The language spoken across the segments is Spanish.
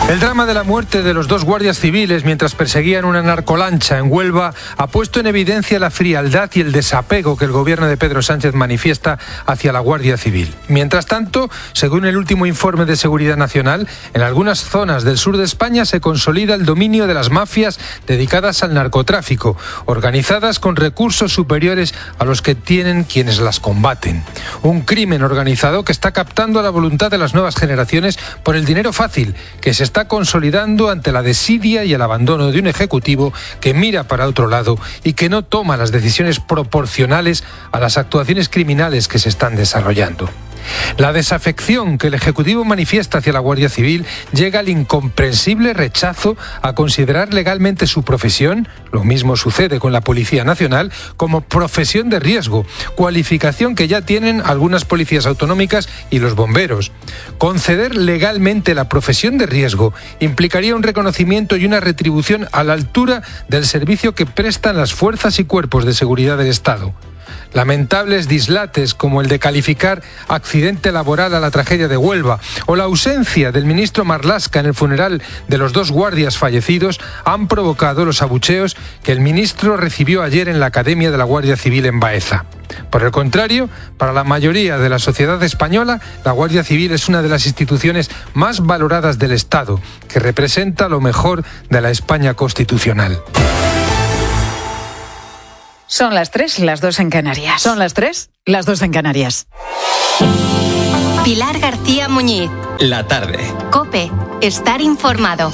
El drama de la muerte de los dos guardias civiles mientras perseguían una narcolancha en Huelva ha puesto en evidencia la frialdad y el desapego que el gobierno de Pedro Sánchez manifiesta hacia la Guardia Civil. Mientras tanto, según el último informe de Seguridad Nacional, en algunas zonas del sur de España se consolida el dominio de las mafias dedicadas al narcotráfico, organizadas con recursos superiores a los que tienen quienes las combaten. Un crimen organizado que está captando la voluntad de las nuevas generaciones por el dinero fácil, que se está consolidando ante la desidia y el abandono de un ejecutivo que mira para otro lado y que no toma las decisiones proporcionales a las actuaciones criminales que se están desarrollando. La desafección que el Ejecutivo manifiesta hacia la Guardia Civil llega al incomprensible rechazo a considerar legalmente su profesión, lo mismo sucede con la Policía Nacional, como profesión de riesgo, cualificación que ya tienen algunas policías autonómicas y los bomberos. Conceder legalmente la profesión de riesgo implicaría un reconocimiento y una retribución a la altura del servicio que prestan las fuerzas y cuerpos de seguridad del Estado. Lamentables dislates como el de calificar accidente laboral a la tragedia de Huelva o la ausencia del ministro Marlaska en el funeral de los dos guardias fallecidos han provocado los abucheos que el ministro recibió ayer en la Academia de la Guardia Civil en Baeza. Por el contrario, para la mayoría de la sociedad española, la Guardia Civil es una de las instituciones más valoradas del Estado, que representa lo mejor de la España constitucional. Son las 3, las 2 en Canarias. Son las 3, las 2 en Canarias. Pilar García Muñiz. La tarde. COPE. Estar informado.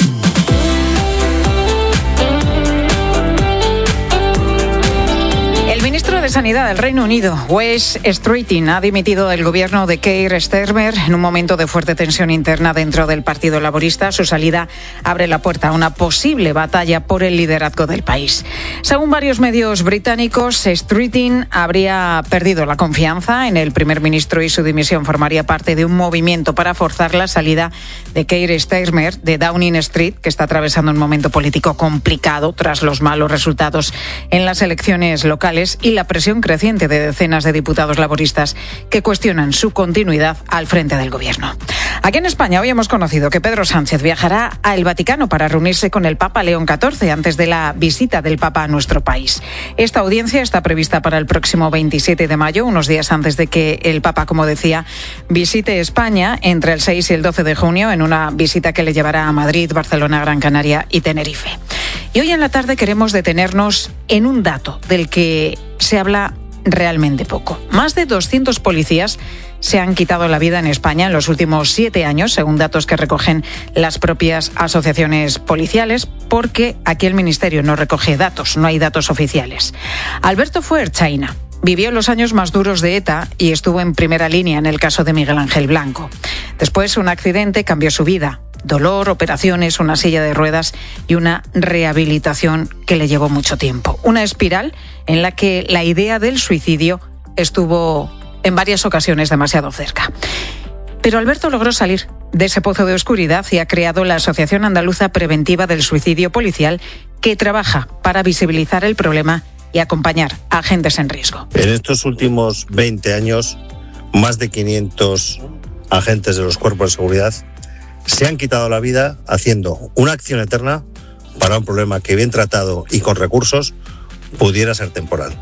El ministro de Sanidad del Reino Unido, Wes Streeting, ha dimitido del gobierno de Keir Starmer en un momento de fuerte tensión interna dentro del Partido Laborista. Su salida abre la puerta a una posible batalla por el liderazgo del país. Según varios medios británicos, Streeting habría perdido la confianza en el primer ministro y su dimisión formaría parte de un movimiento para forzar la salida de Keir Starmer de Downing Street, que está atravesando un momento político complicado tras los malos resultados en las elecciones locales y la presión creciente de decenas de diputados laboristas que cuestionan su continuidad al frente del gobierno. Aquí en España hoy hemos conocido que Pedro Sánchez viajará al Vaticano para reunirse con el Papa León XIV antes de la visita del Papa a nuestro país. Esta audiencia está prevista para el próximo 27 de mayo, unos días antes de que el Papa, como decía, visite España entre el 6 y el 12 de junio en una visita que le llevará a Madrid, Barcelona, Gran Canaria y Tenerife. Y hoy en la tarde queremos detenernos en un dato del que se habla realmente poco. Más de 200 policías se han quitado la vida en España en los últimos 7 años, según datos que recogen las propias asociaciones policiales, porque aquí el Ministerio no recoge datos, no hay datos oficiales. Alberto fue ertzaina. Vivió los años más duros de ETA y estuvo en primera línea en el caso de Miguel Ángel Blanco. Después, un accidente cambió su vida. Dolor, operaciones, una silla de ruedas y una rehabilitación que le llevó mucho tiempo. Una espiral en la que la idea del suicidio estuvo en varias ocasiones demasiado cerca. Pero Alberto logró salir de ese pozo de oscuridad y ha creado la Asociación Andaluza Preventiva del Suicidio Policial, que trabaja para visibilizar el problema y acompañar a agentes en riesgo. En estos últimos 20 años, más de 500 agentes de los cuerpos de seguridad se han quitado la vida haciendo una acción eterna para un problema que, bien tratado y con recursos, pudiera ser temporal.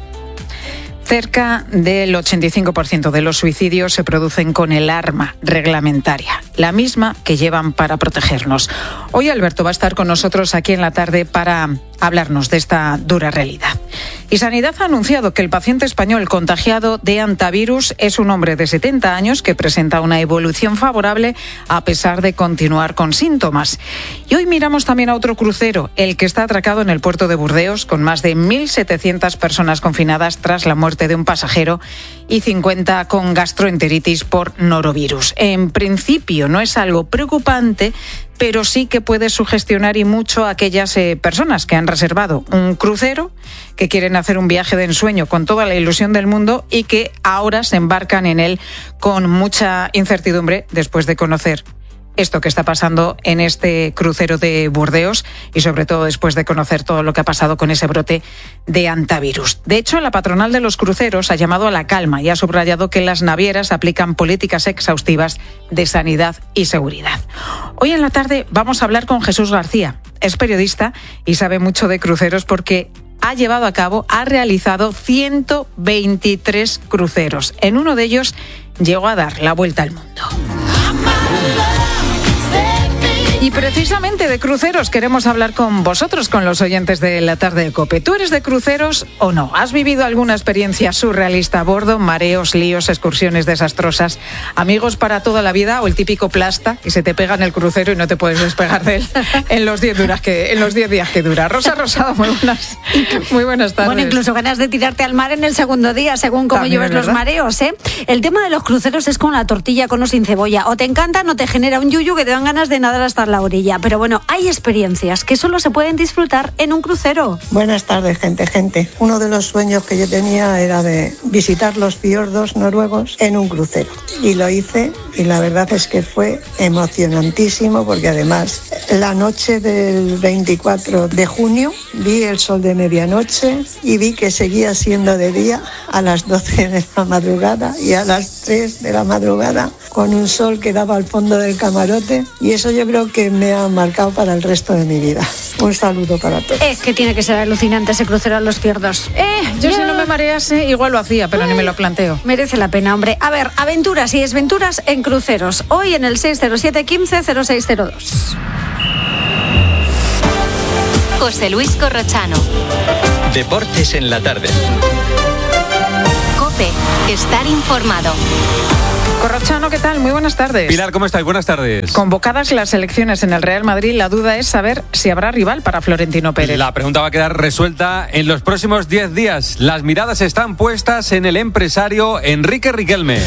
Cerca del 85% de los suicidios se producen con el arma reglamentaria, la misma que llevan para protegernos. Hoy Alberto va a estar con nosotros aquí en la tarde para hablarnos de esta dura realidad. Y Sanidad ha anunciado que el paciente español contagiado de hantavirus es un hombre de 70 años que presenta una evolución favorable a pesar de continuar con síntomas. Y hoy miramos también a otro crucero, el que está atracado en el puerto de Burdeos, con más de 1.700 personas confinadas tras la muerte de un pasajero y 50 con gastroenteritis por norovirus. En principio no es algo preocupante, pero sí que puede sugestionar y mucho a aquellas personas que han reservado un crucero, que quieren hacer un viaje de ensueño con toda la ilusión del mundo y que ahora se embarcan en él con mucha incertidumbre después de conocer esto que está pasando en este crucero de Burdeos y sobre todo después de conocer todo lo que ha pasado con ese brote de hantavirus. De hecho, la patronal de los cruceros ha llamado a la calma y ha subrayado que las navieras aplican políticas exhaustivas de sanidad y seguridad. Hoy en la tarde vamos a hablar con Jesús García. Es periodista y sabe mucho de cruceros porque ha realizado 123 cruceros. En uno de ellos llegó a dar la vuelta al mundo. Y precisamente de cruceros queremos hablar con vosotros, con los oyentes de La Tarde de COPE. ¿Tú eres de cruceros o no? ¿Has vivido alguna experiencia surrealista a bordo? Mareos, líos, excursiones desastrosas, amigos para toda la vida o el típico plasta que se te pega en el crucero y no te puedes despegar de él en los 10 días que dura. Rosa Rosado, muy buenas tardes. Bueno, incluso ganas de tirarte al mar en el segundo día, según cómo lleves los mareos, ¿eh? El tema de los cruceros es como la tortilla con o sin cebolla. O te encantan o te genera un yuyu que te dan ganas de nadar hasta la orilla. Pero bueno, hay experiencias que solo se pueden disfrutar en un crucero. Buenas tardes, gente. Uno de los sueños que yo tenía era de visitar los fiordos noruegos en un crucero. Y lo hice y la verdad es que fue emocionantísimo porque además la noche del 24 de junio vi el sol de medianoche y vi que seguía siendo de día a las 12 de la madrugada y a las 3 de la madrugada con un sol que daba al fondo del camarote y eso yo creo que me ha marcado para el resto de mi vida. Un saludo para todos. Es que tiene que ser alucinante ese crucero a los fiordos. Yo si no me marease igual lo hacía, pero ni me lo planteo. Merece la pena, hombre. A ver, aventuras y desventuras en cruceros. Hoy en el 607 15 0602. José Luis Corrochano. Deportes en la tarde. COPE. Estar informado. Corrochano, ¿qué tal? Muy buenas tardes. Pilar, ¿cómo estáis? Buenas tardes. Convocadas las elecciones en el Real Madrid, la duda es saber si habrá rival para Florentino Pérez. La pregunta va a quedar resuelta en los próximos 10 días. Las miradas están puestas en el empresario Enrique Riquelme.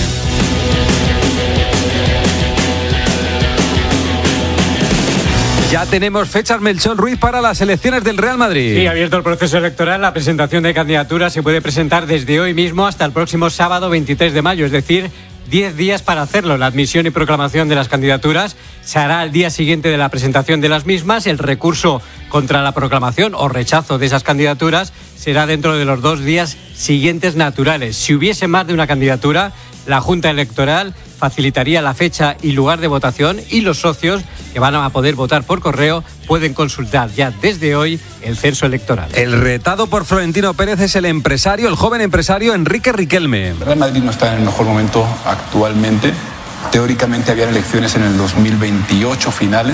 Ya tenemos fechas, Melchor Ruiz, para las elecciones del Real Madrid. Sí, abierto el proceso electoral. La presentación de candidaturas se puede presentar desde hoy mismo hasta el próximo sábado 23 de mayo, es decir, 10 días para hacerlo. La admisión y proclamación de las candidaturas se hará al día siguiente de la presentación de las mismas. El recurso contra la proclamación o rechazo de esas candidaturas será dentro de los 2 días siguientes naturales. Si hubiese más de una candidatura, la Junta Electoral facilitaría la fecha y lugar de votación y los socios que van a poder votar por correo pueden consultar ya desde hoy el censo electoral. El retado por Florentino Pérez es el joven empresario Enrique Riquelme. El Real Madrid no está en el mejor momento actualmente. Teóricamente habían elecciones en el 2028 finales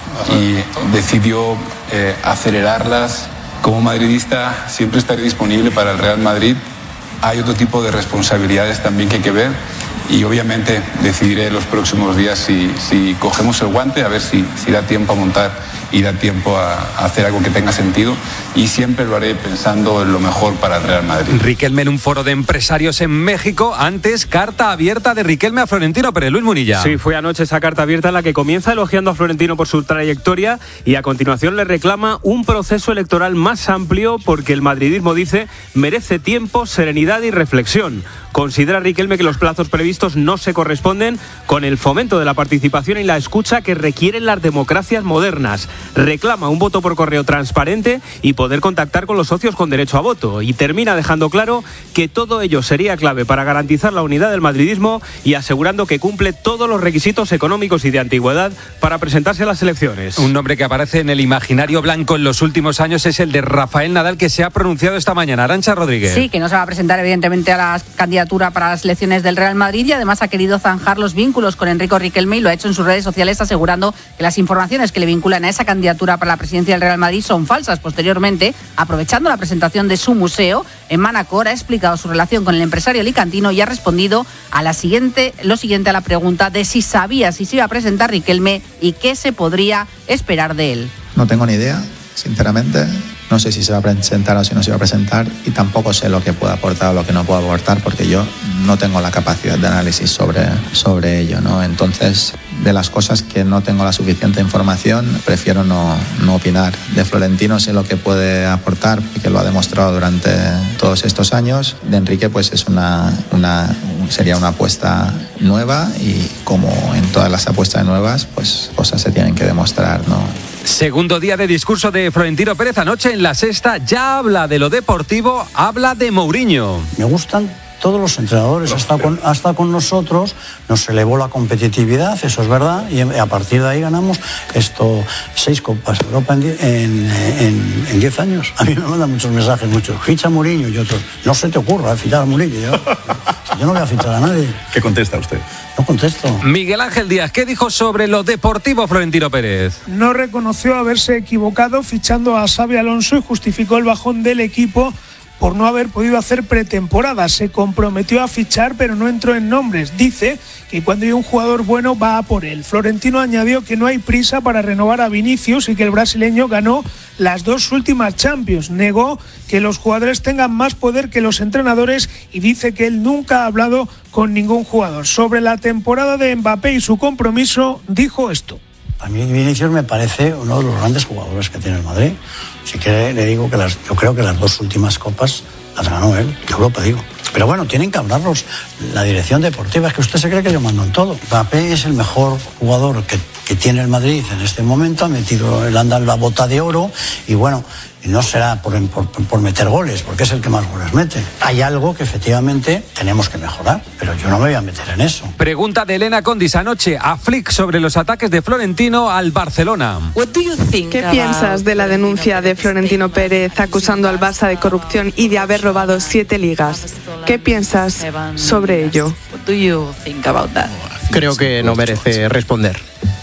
y decidió acelerarlas. Como madridista siempre estaré disponible para el Real Madrid. Hay otro tipo de responsabilidades también que hay que ver y obviamente decidiré los próximos días si cogemos el guante, a ver si da tiempo a montar y da tiempo a hacer algo que tenga sentido y siempre lo haré pensando en lo mejor para el Real Madrid. Riquelme en un foro de empresarios en México. Antes, carta abierta de Riquelme a Florentino Pérez. Luis Munilla. Sí, fue anoche esa carta abierta en la que comienza elogiando a Florentino por su trayectoria y a continuación le reclama un proceso electoral más amplio porque el madridismo, dice, merece tiempo, serenidad y reflexión. Considera Riquelme que los plazos previstos no se corresponden con el fomento de la participación y la escucha que requieren las democracias modernas. Reclama un voto por correo transparente y poder contactar con los socios con derecho a voto. Y termina dejando claro que todo ello sería clave para garantizar la unidad del madridismo y asegurando que cumple todos los requisitos económicos y de antigüedad para presentarse a las elecciones. Un nombre que aparece en el imaginario blanco en los últimos años es el de Rafael Nadal, que se ha pronunciado esta mañana. Arantxa Rodríguez. Sí, que no se va a presentar evidentemente a la candidatura para las elecciones del Real Madrid y además ha querido zanjar los vínculos con Enrique Riquelme y lo ha hecho en sus redes sociales asegurando que las informaciones que le vinculan a esa candidatura para la presidencia del Real Madrid son falsas. Posteriormente, aprovechando la presentación de su museo en Manacor, ha explicado su relación con el empresario alicantino y ha respondido a lo siguiente a la pregunta de si sabía si se iba a presentar Riquelme y qué se podría esperar de él. No tengo ni idea, sinceramente. No sé si se va a presentar o si no se va a presentar y tampoco sé lo que puede aportar o lo que no puede aportar porque yo no tengo la capacidad de análisis sobre ello, ¿no? Entonces, de las cosas que no tengo la suficiente información, prefiero no opinar. De Florentino sé lo que puede aportar porque lo ha demostrado durante todos estos años. De Enrique, pues es una sería una apuesta nueva y como en todas las apuestas nuevas, pues cosas se tienen que demostrar, ¿no? Segundo día de discurso de Florentino Pérez anoche en La Sexta. Ya habla de lo deportivo, habla de Mourinho. Me gustan todos los entrenadores, ha estado con nosotros, nos elevó la competitividad, eso es verdad, y a partir de ahí ganamos 6 Copas de Europa en 10 años. A mí me mandan muchos mensajes, ficha a Mourinho y otros, no se te ocurra fichar a Mourinho, yo no voy a fichar a nadie. ¿Qué contesta usted? No contesto. Miguel Ángel Díaz, ¿qué dijo sobre lo deportivo Florentino Pérez? No reconoció haberse equivocado fichando a Xabi Alonso y justificó el bajón del equipo por no haber podido hacer pretemporada. Se comprometió a fichar, pero no entró en nombres. Dice que cuando hay un jugador bueno va a por él. Florentino añadió que no hay prisa para renovar a Vinicius y que el brasileño ganó las 2 últimas Champions. Negó que los jugadores tengan más poder que los entrenadores y dice que él nunca ha hablado con ningún jugador. Sobre la temporada de Mbappé y su compromiso, dijo esto. A mí Vinicius me parece uno de los grandes jugadores que tiene el Madrid. Así que le digo que yo creo que las 2 últimas copas las ganó él, de Europa digo. Pero bueno, tienen que hablarlos. La dirección deportiva, es que usted se cree que yo mando en todo. Mbappé es el mejor jugador que tiene el Madrid en este momento, él anda en la bota de oro y bueno, no será por meter goles, porque es el que más goles mete. Hay algo que efectivamente tenemos que mejorar, pero yo no me voy a meter en eso. Pregunta de Elena Condis anoche a Flick sobre los ataques de Florentino al Barcelona. ¿Qué piensas de la denuncia de Florentino Pérez acusando al Barça de corrupción y de haber robado 7 ligas? ¿Qué piensas sobre ello? Creo que no merece responder.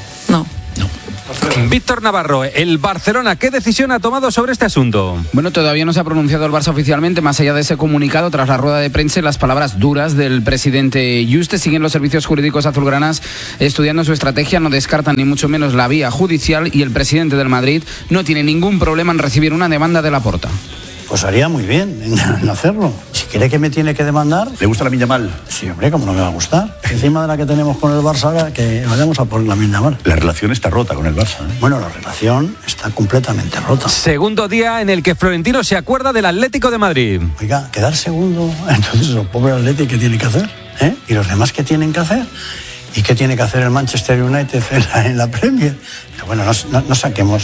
Víctor Navarro, el Barcelona, ¿qué decisión ha tomado sobre este asunto? Bueno, todavía no se ha pronunciado el Barça oficialmente, más allá de ese comunicado, tras la rueda de prensa y las palabras duras del presidente Yuste. Siguen los servicios jurídicos azulgranas estudiando su estrategia, no descartan ni mucho menos la vía judicial y el presidente del Madrid no tiene ningún problema en recibir una demanda de Laporta. Pues haría muy bien en hacerlo. Si quiere que me tiene que demandar... ¿Le gusta Lamine Yamal? Sí, hombre, ¿cómo no me va a gustar? Encima de la que tenemos con el Barça, que vayamos a por Lamine Yamal. La relación está rota con el Barça, ¿eh? Bueno, la relación está completamente rota. Segundo día en el que Florentino se acuerda del Atlético de Madrid. Oiga, quedar segundo, entonces el pobre Atlético, ¿qué tiene que hacer? ¿Y los demás qué tienen que hacer? ¿Y qué tiene que hacer el Manchester United en la Premier? Pero bueno, no saquemos...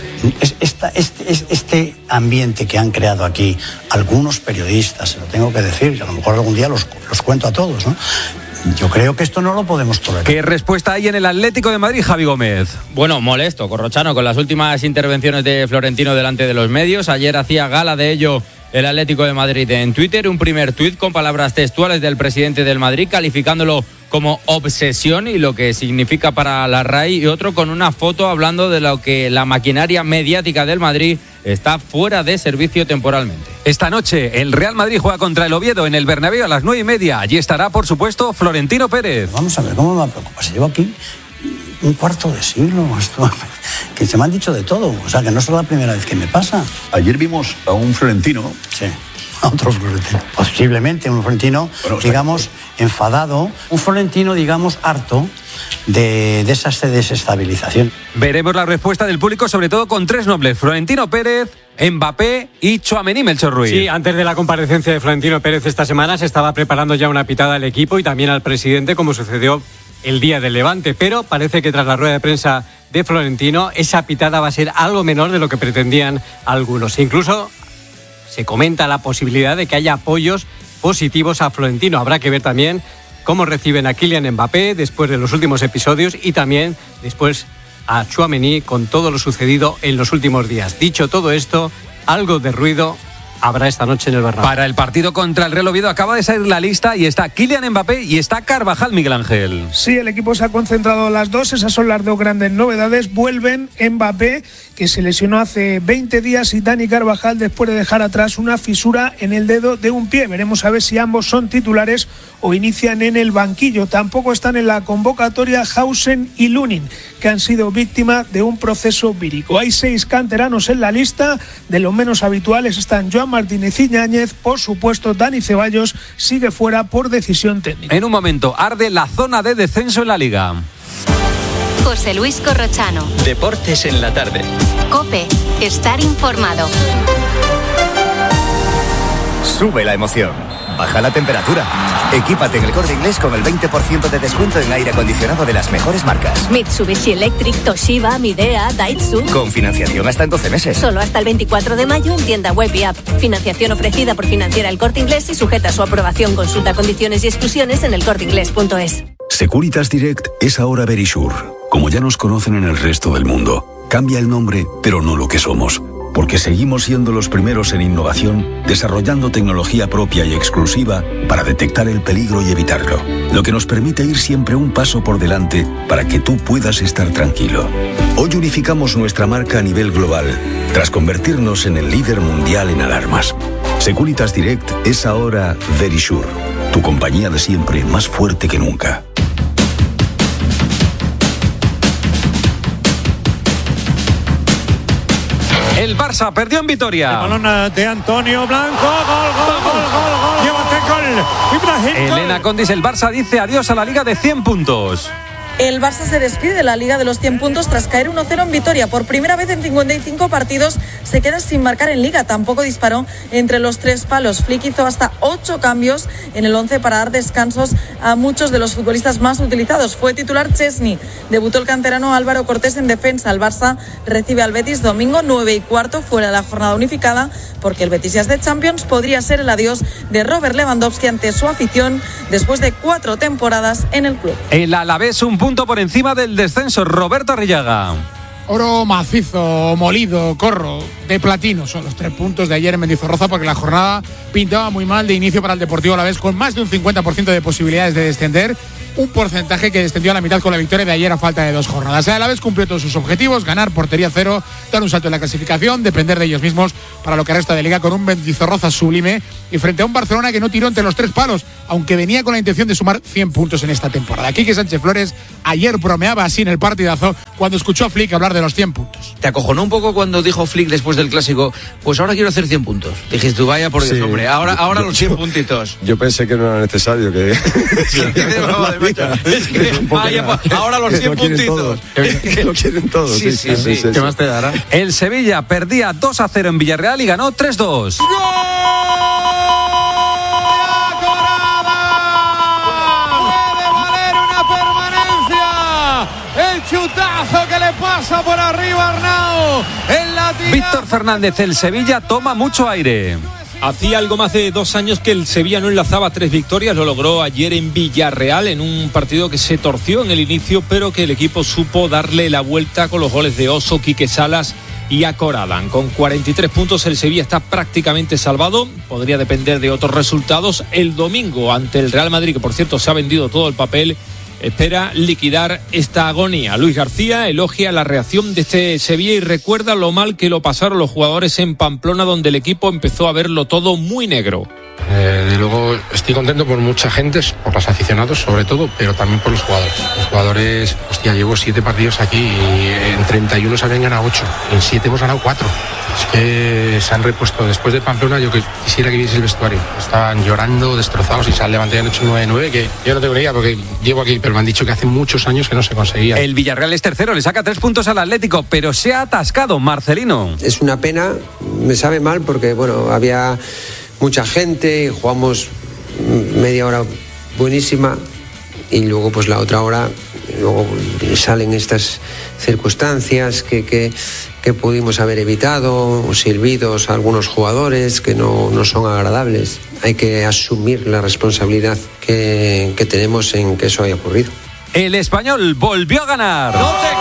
Este ambiente que han creado aquí algunos periodistas, se lo tengo que decir, que a lo mejor algún día los cuento a todos, ¿no? Yo creo que esto no lo podemos tolerar. ¿Qué respuesta hay en el Atlético de Madrid, Javi Gómez? Bueno, molesto, Corrochano, con las últimas intervenciones de Florentino delante de los medios. Ayer hacía gala de ello el Atlético de Madrid en Twitter. Un primer tuit con palabras textuales del presidente del Madrid, calificándolo como obsesión y lo que significa para la RAI, y otro con una foto hablando de lo que la maquinaria mediática del Madrid está fuera de servicio temporalmente. Esta noche el Real Madrid juega contra el Oviedo en el Bernabéu a las 9:30. Allí estará, por supuesto, Florentino Pérez. Vamos a ver, ¿cómo me va a preocupar? Se lleva aquí un cuarto de siglo, que se me han dicho de todo, o sea que no es la primera vez que me pasa. Ayer vimos a un Florentino. Sí, a otro Florentino. Posiblemente un Florentino, digamos, enfadado, un Florentino, digamos, harto de esa desestabilización. Veremos la respuesta del público, sobre todo con 3 nombres: Florentino Pérez, Mbappé y Tchouaméni, Melchor Ruiz. Sí, antes de la comparecencia de Florentino Pérez esta semana se estaba preparando ya una pitada al equipo y también al presidente, como sucedió el día del Levante, pero parece que tras la rueda de prensa de Florentino esa pitada va a ser algo menor de lo que pretendían algunos. Incluso se comenta la posibilidad de que haya apoyos positivos a Florentino. Habrá que ver también cómo reciben a Kylian Mbappé después de los últimos episodios y también después a Tchouaméni con todo lo sucedido en los últimos días. Dicho todo esto, algo de ruido habrá esta noche en el Bernabéu. Para el partido contra el Real Oviedo acaba de salir la lista y está Kylian Mbappé y está Carvajal, Miguel Ángel. Sí, el equipo se ha concentrado en las dos, esas son las 2 grandes novedades. Vuelven Mbappé, que se lesionó hace 20 días, y Dani Carvajal después de dejar atrás una fisura en el dedo de un pie. Veremos a ver si ambos son titulares o inician en el banquillo. Tampoco están en la convocatoria Hausen y Lunin, que han sido víctimas de un proceso vírico. Hay 6 canteranos en la lista, de los menos habituales están Joan Martínez Iñáñez, por supuesto Dani Ceballos sigue fuera por decisión técnica. En un momento arde la zona de descenso en la Liga. José Luis Corrochano. Deportes en la tarde. COPE. Estar informado. Sube la emoción. baja la temperatura. Equípate en el Corte Inglés con el 20% de descuento en aire acondicionado de las mejores marcas. Mitsubishi Electric, Toshiba, Midea, Daihatsu. Con financiación hasta en 12 meses. Solo hasta el 24 de mayo en tienda web y app. Financiación ofrecida por Financiera El Corte Inglés y sujeta a su aprobación. Consulta condiciones y exclusiones en elcorteinglés.es. Securitas Direct es ahora Verisure. Como ya nos conocen en el resto del mundo, cambia el nombre, pero no lo que somos. Porque seguimos siendo los primeros en innovación, desarrollando tecnología propia y exclusiva para detectar el peligro y evitarlo. Lo que nos permite ir siempre un paso por delante para que tú puedas estar tranquilo. Hoy unificamos nuestra marca a nivel global, tras convertirnos en el líder mundial en alarmas. Securitas Direct es ahora Verisure, tu compañía de siempre más fuerte que nunca. El Barça perdió en Vitoria. El balón de Antonio Blanco. Gol. Llévate gol. Elena Condis, el Barça dice adiós a la Liga de 100 puntos. El Barça se despide de la Liga de los 100 puntos tras caer 1-0 en Vitoria. Por primera vez en 55 partidos se queda sin marcar en Liga. Tampoco disparó entre los tres palos. Flick hizo hasta 8 cambios en el 11 para dar descansos a muchos de los futbolistas más utilizados. Fue titular Chesney. Debutó el canterano Álvaro Cortés en defensa. El Barça recibe al Betis domingo 9:15 fuera de la jornada unificada, porque el Betis ya es de Champions. Podría ser el adiós de Robert Lewandowski ante su afición después de 4 temporadas en el club. El Alavés un punto por encima del descenso. Roberto Arrillaga. Oro macizo, molido, corro, de platino. Son los 3 puntos de ayer en Mendizorroza, porque la jornada pintaba muy mal de inicio para el Deportivo Alavés, con más de un 50% de posibilidades de descender. Un porcentaje que descendió a la mitad con la victoria de ayer a falta de 2 jornadas. El Alavés cumplió todos sus objetivos: ganar, portería cero, dar un salto en la clasificación, depender de ellos mismos para lo que resta de Liga, con un Mendizorroza sublime y frente a un Barcelona que no tiró entre los 3 palos, aunque venía con la intención de sumar 100 puntos en esta temporada. Quique Sánchez Flores ayer bromeaba así en el partidazo cuando escuchó a Flick hablar de los 100 puntos. ¿Te acojonó un poco cuando dijo Flick después del clásico, pues ahora quiero hacer 100 puntos? Dijiste tú, vaya por Dios, sí, hombre, ahora los 100 puntitos. Yo pensé que no era necesario que... ahora los 100 puntitos. Que lo quieren todos. Sí. ¿Qué más te dará? El Sevilla perdía 2-0 en Villarreal y ganó 3-2. El chutazo que le pasa por arriba a Arnau. Víctor Fernández, el Sevilla toma mucho aire. Hacía algo más de 2 años que el Sevilla no enlazaba 3 victorias. Lo logró ayer en Villarreal, en un partido que se torció en el inicio, pero que el equipo supo darle la vuelta con los goles de Oso, Quique Salas y Acoralán. Con 43 puntos el Sevilla está prácticamente salvado. Podría depender de otros resultados. El domingo ante el Real Madrid, que por cierto se ha vendido todo el papel, espera liquidar esta agonía. Luis García elogia la reacción de este Sevilla y recuerda lo mal que lo pasaron los jugadores en Pamplona, donde el equipo empezó a verlo todo muy negro. De luego estoy contento por mucha gente, por los aficionados sobre todo, pero también por los jugadores. Los jugadores, llevo 7 partidos aquí y en 31 se habían ganado 8, en 7 hemos ganado 4. Es que se han repuesto después de Pamplona. Yo quisiera que viese el vestuario. Estaban llorando, destrozados, y se han levantado y han hecho 9-9, que yo no tengo ni idea porque llevo aquí, pero me han dicho que hace muchos años que no se conseguía. El Villarreal es tercero, le saca 3 puntos al Atlético, pero se ha atascado. Marcelino. Es una pena, me sabe mal porque había mucha gente, jugamos media hora buenísima y luego pues la otra hora salen estas circunstancias que pudimos haber evitado, o silbidos a algunos jugadores que no son agradables. Hay que asumir la responsabilidad que tenemos en que eso haya ocurrido. El Español volvió a ganar.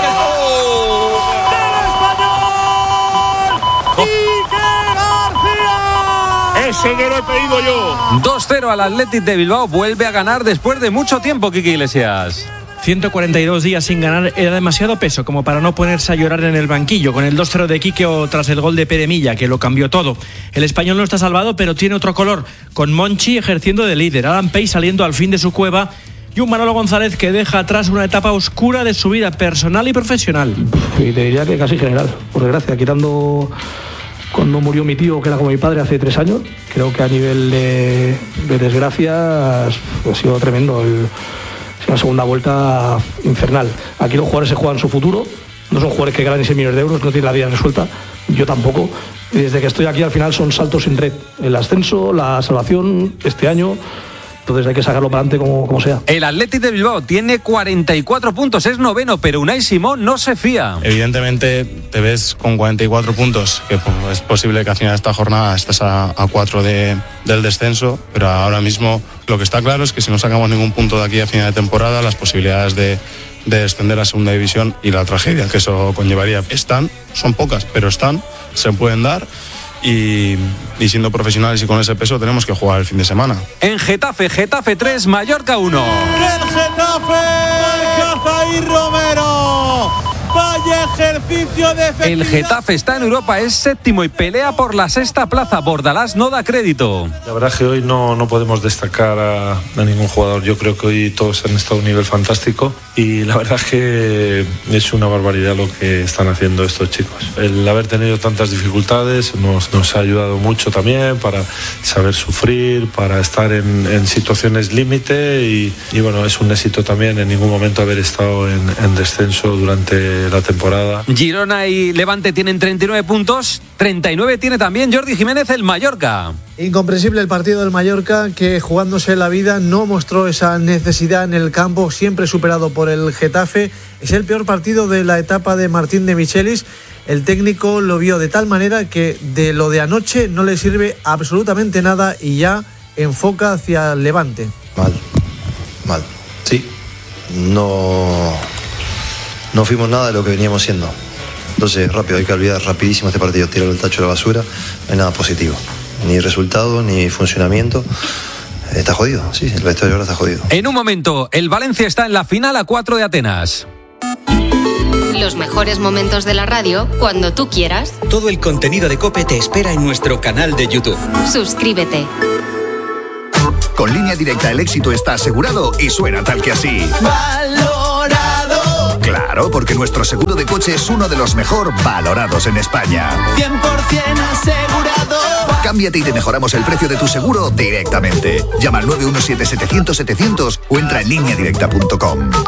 Ese que lo he pedido yo. 2-0 al Athletic de Bilbao. Vuelve a ganar después de mucho tiempo, Quique Iglesias. 142 días sin ganar era demasiado peso como para no ponerse a llorar en el banquillo. Con el 2-0 de Quique o tras el gol de Pere Milla, que lo cambió todo. El Español no está salvado, pero tiene otro color, con Monchi ejerciendo de líder, Alan Pei saliendo al fin de su cueva y un Manolo González que deja atrás una etapa oscura de su vida personal y profesional. Y te diría que casi general, por desgracia, quitando cuando murió mi tío, que era como mi padre, hace 3 años. Creo que a nivel de desgracia ha sido tremendo. Es una segunda vuelta infernal. Aquí los jugadores se juegan su futuro, no son jugadores que ganan 6 millones de euros, no tienen la vida resuelta, yo tampoco, Y desde que estoy aquí al final son saltos sin red. El ascenso, la salvación este año. Entonces hay que sacarlo para adelante como sea. El Athletic de Bilbao tiene 44 puntos, es noveno, pero Unai Simón no se fía. Evidentemente te ves con 44 puntos, que es posible que al final de esta jornada estés a 4 del descenso, pero ahora mismo lo que está claro es que si no sacamos ningún punto de aquí a final de temporada, las posibilidades de descender a segunda división y la tragedia que eso conllevaría son pocas, pero se pueden dar. Y siendo profesionales y con ese peso tenemos que jugar el fin de semana. En Getafe 3, Mallorca 1. El Getafe, marca Jair Romero. Vaya ejercicio de efectividad. El Getafe está en Europa, es séptimo y pelea por la sexta plaza. Bordalás no da crédito. La verdad que hoy no podemos destacar a ningún jugador. Yo creo que hoy todos han estado a un nivel fantástico y la verdad que es una barbaridad lo que están haciendo estos chicos. El haber tenido tantas dificultades nos ha ayudado mucho también para saber sufrir, para estar en situaciones límite y bueno, es un éxito también en ningún momento haber estado en descenso durante la temporada. Girona y Levante tienen 39 puntos, 39 tiene también Jordi Jiménez el Mallorca. Incomprensible el partido del Mallorca, que jugándose la vida no mostró esa necesidad en el campo, siempre superado por el Getafe. Es el peor partido de la etapa de Martín de Michelis. El técnico lo vio de tal manera que de lo de anoche no le sirve absolutamente nada y ya enfoca hacia el Levante. Mal, sí. No fuimos nada de lo que veníamos siendo. Entonces, rápido, hay que olvidar rapidísimo este partido, tirarlo el tacho de la basura. No hay nada positivo, ni resultado, ni funcionamiento. Está jodido, sí, el vestuario ahora está jodido. En un momento, el Valencia está en la final a 4 de Atenas. Los mejores momentos de la radio cuando tú quieras. Todo el contenido de COPE te espera en nuestro canal de YouTube. Suscríbete. Con Línea Directa el éxito está asegurado y suena tal que así. Valorado. Claro, porque nuestro seguro de coche es uno de los mejor valorados en España. 100% asegurado. Cámbiate y te mejoramos el precio de tu seguro directamente. Llama al 917-700-700 o entra en lineadirecta.com.